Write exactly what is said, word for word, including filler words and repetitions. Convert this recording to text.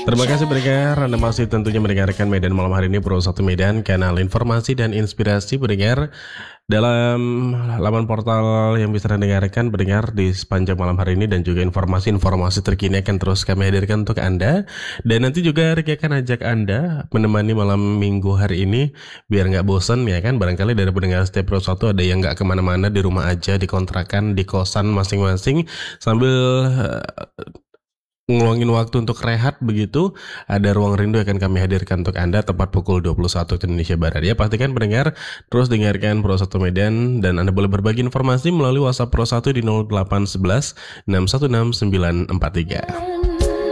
Terima kasih pendengar, Anda masih tentunya mendengarkan Medan Malam hari ini, Pro satu Medan, kanal informasi dan inspirasi pendengar. Dalam laman portal yang bisa Anda dengarkan pendengar di sepanjang malam hari ini, dan juga informasi-informasi terkini akan terus kami hadirkan untuk Anda. Dan nanti juga Ricky akan ajak Anda menemani malam minggu hari ini biar nggak bosan ya kan. Barangkali dari pendengar setiap Pro satu ada yang nggak kemana-mana, di rumah aja, di kontrakan, di kosan masing-masing, sambil uh, ngeluangin waktu untuk rehat begitu. Ada Ruang Rindu akan kami hadirkan untuk Anda tepat pukul dua puluh satu waktu Indonesia Barat ya. Pastikan pendengar terus dengarkan Pro satu Medan, dan Anda boleh berbagi informasi melalui WhatsApp Pro satu di nol delapan satu satu enam satu enam sembilan empat tiga.